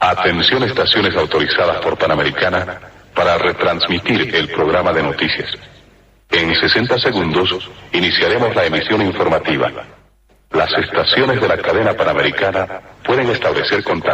Atención, estaciones autorizadas por Panamericana para retransmitir el programa de noticias. En 60 segundos iniciaremos la emisión informativa. Las estaciones de la cadena Panamericana pueden establecer contacto.